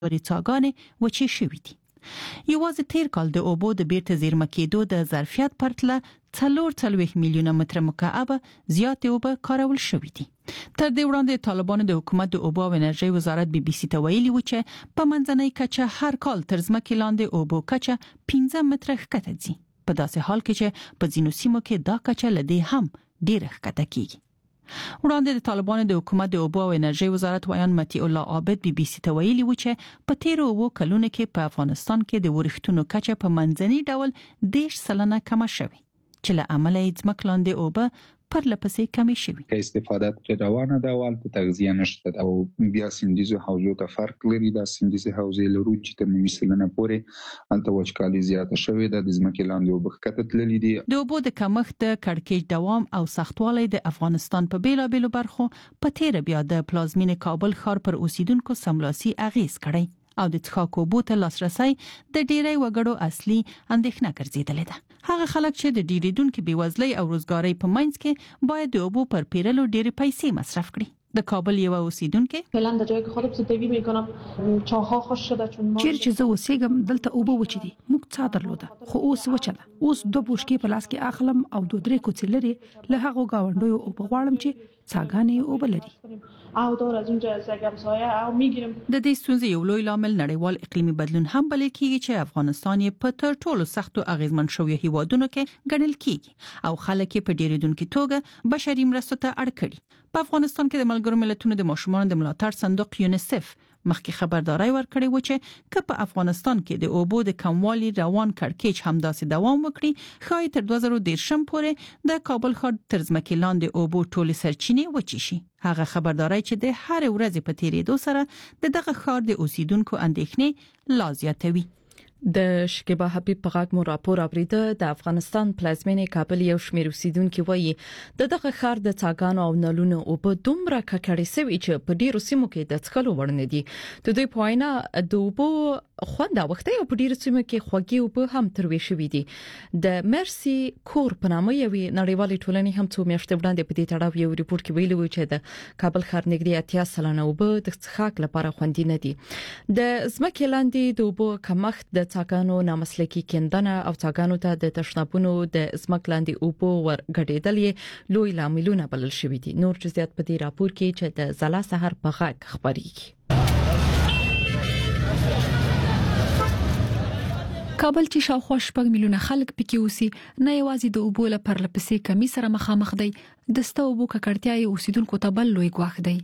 څاګانې وچې شوې دي. یوازې تیر کال د اوبو د بیرته زیرمه کېدو د ظرفیت پرتله 4 میلیونه متر مکعب زیات اوبه کارول شوې دي. تر دې وړاندې طالبانو د حکومت د اوبو او انرژي وزارت BBC ته ویلي و چې په منځنۍ کچه هر کال تر ځمکې لاندې اوبو کچه 15 متره ښکته ځي، په داسې حال کې چې په ځینو سیمو کې دا کچه له دې هم ډیره ښکته کیږي. وړاندې د طالبانو د حکومت د اوبو او انرژي وزارت ویان مطیع الله عابد BBC ته ویلي و چې په تیرو 2 کلونو کې په افغانستان کې د ورښتونو کچه په منځني ډول 10% کمه شوې، چې له امله یې ځمکې لاندې اوبه پرلپسې کمې شوې. که استفاده تر روانه ده او البته تغذیه نشته او بیا سیندیزو حوزو ته فرق لري. دا سیندیزي حوزې لرو چې تر 90% پورې البته وچکالي زیاته شوې ده، د ځمکې لاندې اوبه ښکته تللي دي. د اوبو د کمښت د کړکېچ دوام او سختوالی د افغانستان په بیلابېلو برخو په تیره بیا د پلازمینې کابل ښار پر اوسیدونکو سملاسي اغیز کړی او د څښاک اوبو ته لاسرسي د ډیری وګړو اصلي اندېښنه ګرځېدلې ده. هغه خلک چې د ډیریدونکو بیوزلۍ او روزګارۍ په منځ کې باید د اوبو پر پیرلو ډېرې پیسې مصرف کړي. د کابل یو اوسیدونکو فعلا در جایی که خودم زندگی میکنم چاه‌ها خوش شده چون ما چیرې چې زه اوسېږم دلته اوبه وچې دي، موږ څا درلوده خو اوس وچه ده. اوس 2 بوشکې په لاس کې اخلم او 2-3 کوڅې لري له هغو گاونډیو اوبه غواړم چې څاګانې اوبه لري او دور از اونجا از همسایه او میگیرم. د دې ستونزې یو لوی لامل نړیوال اقلیمي بدلون هم بلل کیږي چې افغانستان یې په تر ټولو سختو اغیزمن شوی هیوادونو کې ګڼل کیږي او خلک په ډیریدونکو توګه بشري مرستو ته اړ کړي. په افغانستان کې د ملګرو ملتونو د ماشومانو د ملاتړ صندوق یونیسف مخکې خبرداري ورکړې و چې که په افغانستان کې د اوبو د کموالي روان کړکېچ همداسې دوام وکړي، ښایي تر 2030 پورې د کابل ښار تر ځمکې لاندې اوبو ټولې سرچینې وچې شي. هغه خبرداري چې د هر ورځې په تیریدو سره د دغه ښار د اوسیدونکو اندېښنې لا زیاتوي. د شکیبا حبیب په غاګ مو راپور اوریده. د افغانستان پلازمینې کابل یو شمېر اوسیدونکو وایي د دغه ښار د څاګانو او نلونو اوبه دومره ککړې سوي چې په ډیرو سیمو کې د څښلو وړ نه دي. د دوی په وینا د اوبو خوند وخته او په ډیرو سیمو کې خوږې اوبه هم تروي شوې دي. د مرسي کور په نامه یو نړیوال ټولنې هم څو میاشتې وړاندې په دې تړاو یو ریپورت کې ویلي و چې د کابل ښار نږدې 80% اوبه د څښاک لپاره خوندي نه دي. د ځمکې لاندې د اوبو کمښت د څاګانو نامسلکي کیندنه او څاګانو ته د تشنابونو د ځمکې لاندې اوبو ورګډېدل یې لوی لاملونه بلل شوي دي. نور جزئیات په دې راپور کې چې د زلا سحر په غاګ خبريږي. کابل چې شاوخوا 6 میلیونه خلک پکې اوسي نه یوازې د اوبو لپاره لپسې کمی سره مخامخ دی، د ستو اوبو ککړتیا یې اوسیدونکو ته بل لوی ګواښ دی.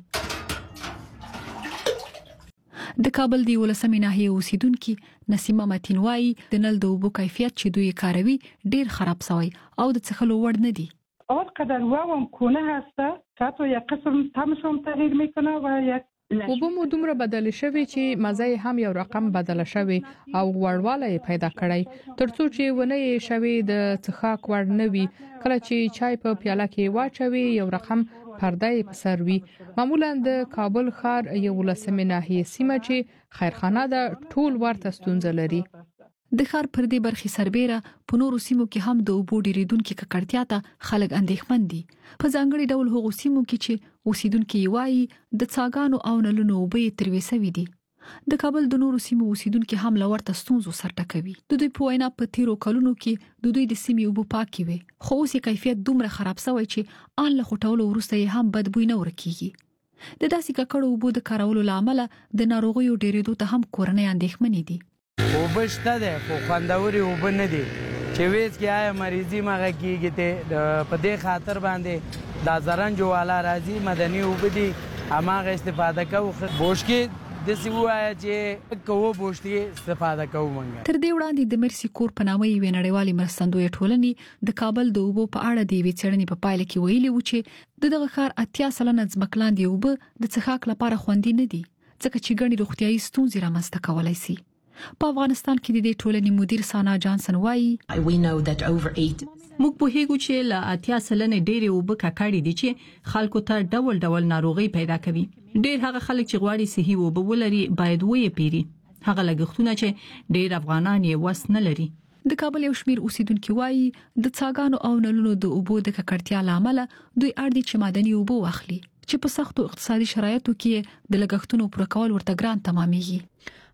د کابل دی ولسمې ناحیه اوسیدونکو نسیمه متین وايي د نل د اوبو کیفیت چې دوی کاروي ډیر خراب شوی او د څخلو وړ نه دی. اول قدر واوم کونه هسته که یک قسم طعمشون تغییر میکنه و یک اوبه مو دومره بدل شوی چې مزه هم یو رقم بدل شوی او وړواله پیدا کړی ترڅو چې ونه شوی د څخاک ور نه وي. کله چې چای په پیاله کې واچوي یو رقم پرده په سر وي. معمولا د کابل ښار یو لسمه ناحیه سیمه چې خیرخانه د ټول ورته ستونزه لري. د ښار پر دې برخي سربېره په نورو سیمو کې هم د اوبو ډیریدونکو ککړتیا ته خلک اندېښمن دي. په ځانګړي ډول هغو سیمو کې چې اوسیدونکو یې وایي د څاګانو او نلونو اوبه تروي سوي دي. د کابل د نورو سیمو اوسیدونکو هم لورته ستونزو سر ټکوي. د دوی په وینا په تیرو کلونو کې د دوی د سیمې اوبه پاکي وي، خو اوس کیفیت دومره خراب شوی چې ان له خټولو وروسته یې هم بد بوی نه ورکیږي. د داسې ککړو اوبو د کارولو لامل د ناروغیو ډیریدو ته هم کورنۍ اندېښمنې دي. اوبه شته ده خو خوندوري اوبه نه دي چې وېس کې آیا مریضي مغه کیږي ته په دې خاطر باندې دا زرنجو والا راځي مدني اوبه دي هماغه استفاده کوو. بوشکې د سی وایا چې کوو بوشتي استفاده کوو. مونږ تر دې وړاندې د مرسي کور په نامه یو نړیوالې مرستندوی ټولنې د کابل د اوبو په اړه د ویڅړنې په پایله کې ویلي و چې دغه ښار 80% ځمکلاندې اوبه د څښاک لپاره خوندي نه دي ځکه چې ګڼې روغتيایي ستونزې رامنځته کولای شي. په افغانستان کې د دې ټولنې مدیر سانا جانسن وایي موږ په هیګو چې لا 80% ډېر اوبه ککړې دي چې خلکو ته ډول ډول ناروغي پیدا کوي. ډېر هغه خلک چې غواړي صحي اوبه ولري باید وې پیری. هغه لګښتونه چې ډېر افغانان یې وس نه لري. د کابل یو شمیر اوسیدونکو وایي د څاګانو او نلونو د اوبو د ککړتیا لامل دوی اړ دي چې معدني اوبه واخلي چې په سختو اقتصادي شرایطو کې د لګښتونو پوره کول ورته ګران تمامېږي.